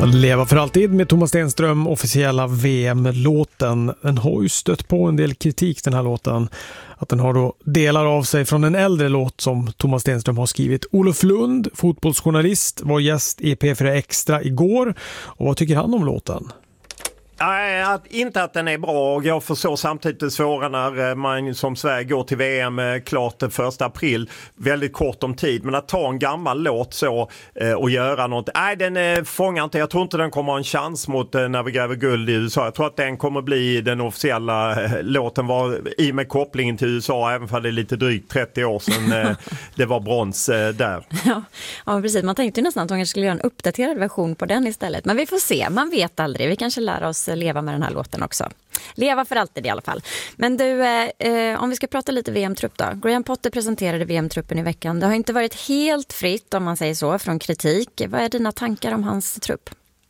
Leva för alltid med Thomas Stenström, officiella VM-låten. Den har ju stött på en del kritik, den här låten. Att den har då delar av sig från en äldre låt som Thomas Stenström har skrivit. Olof Lund, fotbollsjournalist, var gäst i P4 Extra igår. Och vad tycker han om låten? Nej, inte att den är bra, och jag förstår samtidigt det svåra när man som Sverige går till VM klart den 1 april, väldigt kort om tid, men att ta en gammal låt så och göra något, nej den fångar inte, jag tror inte den kommer ha en chans mot när vi gräver guld i USA, jag tror att den kommer bli den officiella låten i med kopplingen till USA, även om det är lite drygt 30 år sedan det var brons där. Ja, precis, man tänkte nästan att de skulle göra en uppdaterad version på den istället, men vi får se, man vet aldrig, vi kanske lär oss leva med den här låten också. Leva för alltid i alla fall. Men du, om vi ska prata lite VM-trupp då. Graham Potter presenterade VM-truppen i veckan. Det har inte varit helt fritt, om man säger så, från kritik. Vad är dina tankar om hans trupp?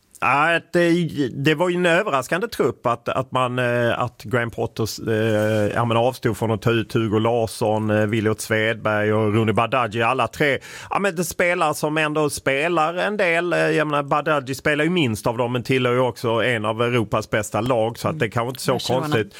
Det var ju en överraskande trupp att Graham Potter avstod från att ta ut Hugo Larsson, Williot Svedberg och Rooney Badaji, alla tre. Ja, men det spelar som ändå spelar en del. Jag menar, Badaji spelar ju minst av dem, men tillhör ju också en av Europas bästa lag, så att det kan inte så konstigt.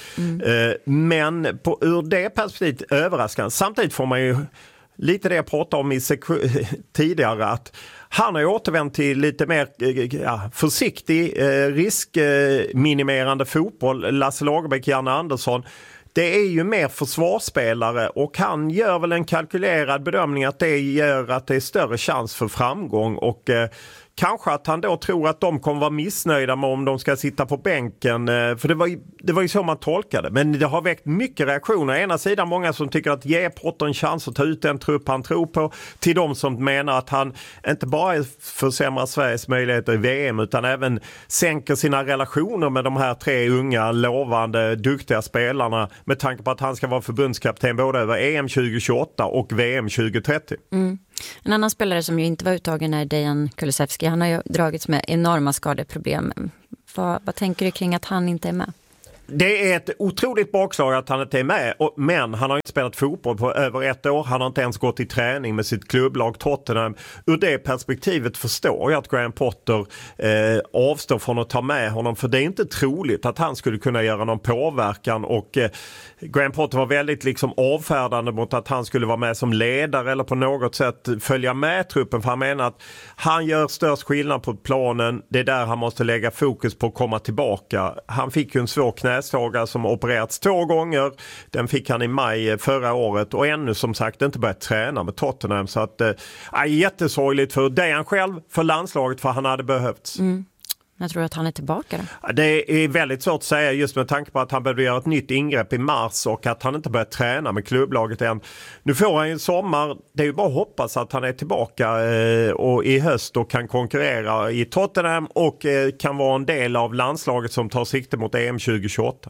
Men ur det perspektivet överraskande. Samtidigt får man ju lite det jag pratade om tidigare, att han har återvänt till lite mer försiktig, riskminimerande fotboll. Lasse Lagerbäck, Janne Andersson. Det är ju mer försvarsspelare, och han gör väl en kalkylerad bedömning att det gör att det är större chans för framgång, och kanske att han då tror att de kommer vara missnöjda med om de ska sitta på bänken. För det var ju så man tolkade. Men det har väckt mycket reaktioner. Ena sidan många som tycker att ge Potter en chans att ta ut den trupp han tror på. Till de som menar att han inte bara försämrar Sveriges möjligheter i VM, utan även sänker sina relationer med de här tre unga, lovande, duktiga spelarna. Med tanke på att han ska vara förbundskapten både över EM 2028 och VM 2030. En annan spelare som ju inte var uttagen är Dejan Kulusevski. Han har ju dragits med enorma skadeproblem. Vad tänker du kring att han inte är med? Det är ett otroligt bakslag att han inte är med, men han har inte spelat fotboll på över 1 år. Han har inte ens gått i träning med sitt klubblag Tottenham. Ur det perspektivet förstår jag att Graham Potter avstår från att ta med honom, för det är inte troligt att han skulle kunna göra någon påverkan, och Graham Potter var väldigt avfärdande mot att han skulle vara med som ledare eller på något sätt följa med truppen, för han menar att han gör störst skillnad på planen. Det är där han måste lägga fokus på att komma tillbaka. Han fick ju en svår knäskada som opererats 2 gånger. Den fick han i maj förra året, och ännu som sagt inte börjat träna med Tottenham, så att jättesorgligt för Dejan själv, för landslaget, för han hade behövts. Jag tror att han är tillbaka då. Det är väldigt svårt att säga, just med tanke på att han behöver göra ett nytt ingrepp i mars och att han inte börjat träna med klubblaget än. Nu får han ju en sommar, det är ju bara att hoppas att han är tillbaka och i höst och kan konkurrera i Tottenham och kan vara en del av landslaget som tar sikte mot EM 2028.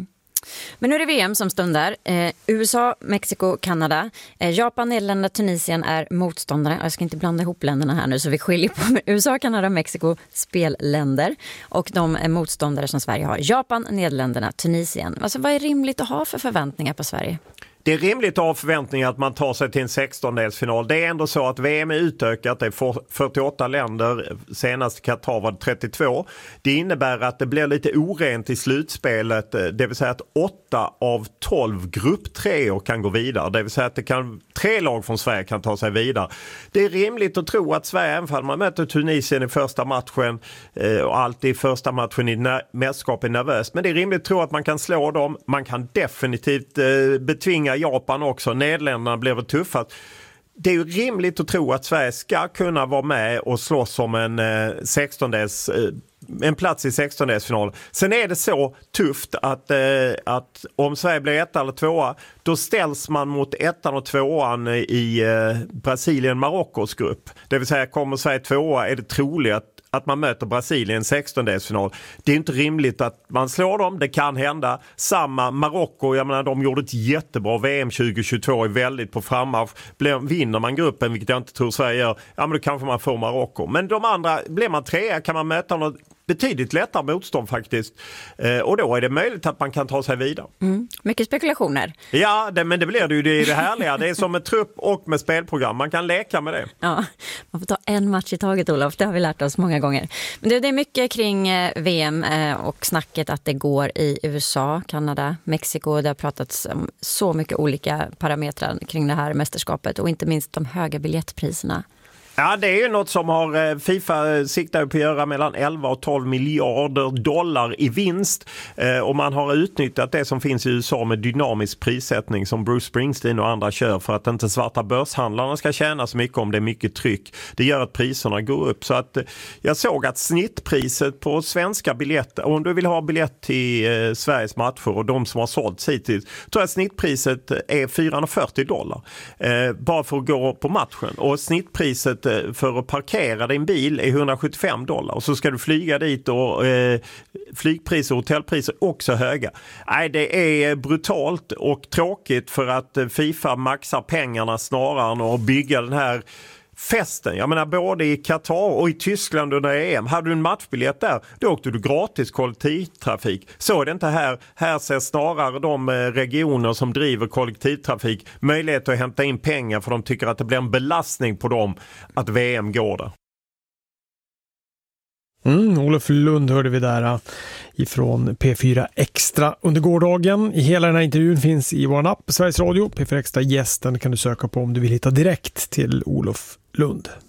Men nu är det VM som stundar. USA, Mexiko, Kanada. Japan, Nederländerna, Tunisien är motståndare. Jag ska inte blanda ihop länderna här nu så vi skiljer på USA, Kanada, Mexiko, spelländer. Och de är motståndare som Sverige har. Japan, Nederländerna, Tunisien. Alltså vad är rimligt att ha för förväntningar på Sverige? Det är rimligt att ha förväntningar att man tar sig till en 16-delsfinal. Det är ändå så att VM är utökat. Det är 48 länder. Senast Qatar var det 32. Det innebär att det blir lite orent i slutspelet. Det vill säga att 8 av 12 grupptreor kan gå vidare. Det vill säga att 3 lag från Sverige kan ta sig vidare. Det är rimligt att tro att Sverige, även om man möter Tunisien i första matchen och alltid i första matchen i mästerskap är nervöst. Men det är rimligt att tro att man kan slå dem. Man kan definitivt betvinga Japan också. Nederländerna blev tuffa. Det är ju rimligt att tro att Sverige ska kunna vara med och slåss om en plats i 16-delsfinal. Sen är det så tufft att om Sverige blir 1 eller 2, då ställs man mot 1 och 2 i Brasilien-Marockos grupp. Det vill säga, kommer Sverige 2 är det troligt att man möter Brasilien 16-delsfinal. Det är inte rimligt att man slår dem, det kan hända. Samma Marocko, jag menar, de gjorde ett jättebra VM 2022, är väldigt på frammarsch. Vinner man gruppen, vilket jag inte tror Sverige gör, ja men då kanske man får Marocko. Men de andra, blir man 3 kan man möta något betydligt lättare motstånd faktiskt. Och då är det möjligt att man kan ta sig vidare. Mycket spekulationer. Ja, men det blir det ju det härliga. Det är som med trupp och med spelprogram. Man kan leka med det. Ja, man får ta en match i taget, Olof. Det har vi lärt oss många gånger. Men det är mycket kring VM och snacket att det går i USA, Kanada, Mexiko. Det har pratats om så mycket olika parametrar kring det här mästerskapet och inte minst de höga biljettpriserna. Ja, det är ju något som har FIFA siktar på att göra mellan 11 och 12 miljarder dollar i vinst. Och man har utnyttjat det som finns i USA med dynamisk prissättning som Bruce Springsteen och andra kör för att inte svarta börshandlarna ska tjäna så mycket om det är mycket tryck. Det gör att priserna går upp. Så att jag såg att snittpriset på svenska biljetter, om du vill ha biljett till Sveriges matcher och de som har sålt hittills, tror jag snittpriset är $440. Bara för att gå på matchen. Och snittpriset för att parkera din bil är $175 och så ska du flyga dit och flygpriser och hotellpriser är också höga. Nej, det är brutalt och tråkigt för att FIFA maxar pengarna snarare än att bygga den här festen. Jag menar både i Qatar och i Tyskland under EM. Hade du en matchbiljett där, då åkte du gratis kollektivtrafik. Så är det inte här. Här ser snarare de regioner som driver kollektivtrafik möjlighet att hämta in pengar för de tycker att det blir en belastning på dem att VM går där. Olof Lund hörde vi där ifrån P4 Extra under gårdagen. I hela den här intervjun finns i vår app Sveriges Radio. P4 Extra gästen kan du söka på om du vill hitta direkt till Olof Lund.